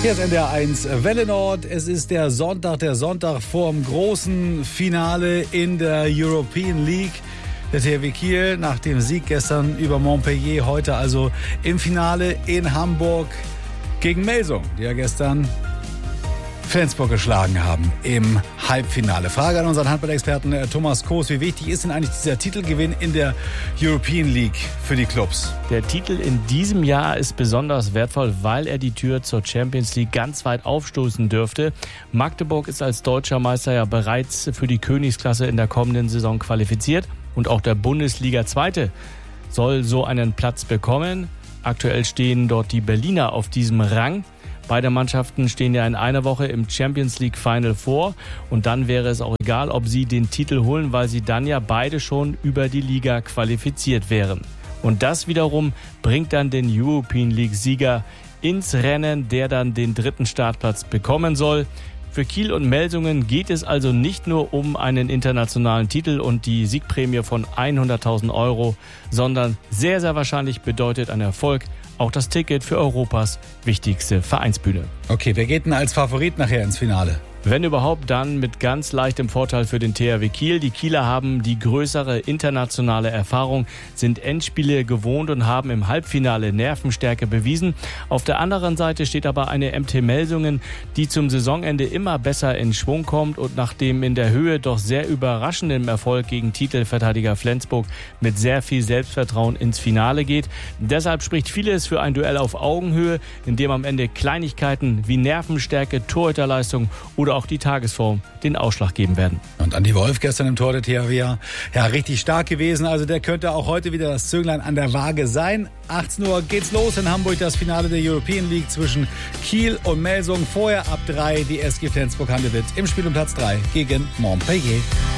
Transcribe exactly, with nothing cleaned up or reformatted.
Hier ist N D R eins Welle Nord. Es ist der Sonntag, der Sonntag vorm großen Finale in der European League. Der T H W Kiel nach dem Sieg gestern über Montpellier, heute also im Finale in Hamburg gegen Melsung, die ja gestern Flensburg geschlagen haben im Halbfinale. Frage an unseren Handball-Experten Thomas Koos. Wie wichtig ist denn eigentlich dieser Titelgewinn in der European League für die Clubs? Der Titel in diesem Jahr ist besonders wertvoll, weil er die Tür zur Champions League ganz weit aufstoßen dürfte. Magdeburg ist als deutscher Meister ja bereits für die Königsklasse in der kommenden Saison qualifiziert. Und auch der Bundesliga-Zweite soll so einen Platz bekommen. Aktuell stehen dort die Berliner auf diesem Rang. Beide Mannschaften stehen ja in einer Woche im Champions League Final vor und dann wäre es auch egal, ob sie den Titel holen, weil sie dann ja beide schon über die Liga qualifiziert wären. Und das wiederum bringt dann den European League Sieger ins Rennen, der dann den dritten Startplatz bekommen soll. Für Kiel und Melsungen geht es also nicht nur um einen internationalen Titel und die Siegprämie von hunderttausend Euro, sondern sehr, sehr wahrscheinlich bedeutet ein Erfolg auch das Ticket für Europas wichtigste Vereinsbühne. Okay, wer geht denn als Favorit nachher ins Finale? Wenn überhaupt, dann mit ganz leichtem Vorteil für den T H W Kiel. Die Kieler haben die größere internationale Erfahrung, sind Endspiele gewohnt und haben im Halbfinale Nervenstärke bewiesen. Auf der anderen Seite steht aber eine M T Melsungen, die zum Saisonende immer besser in Schwung kommt und nach dem in der Höhe doch sehr überraschenden Erfolg gegen Titelverteidiger Flensburg mit sehr viel Selbstvertrauen ins Finale geht. Deshalb spricht vieles für ein Duell auf Augenhöhe, in dem am Ende Kleinigkeiten wie Nervenstärke, Torhüterleistung oder auch die Tagesform den Ausschlag geben werden. Und Andi Wolf gestern im Tor der T H W, ja richtig stark gewesen. Also der könnte auch heute wieder das Zünglein an der Waage sein. achtzehn Uhr geht's los in Hamburg, das Finale der European League zwischen Kiel und Melsung. Vorher ab drei die S G Flensburg-Handewitt im Spiel um Platz drei gegen Montpellier.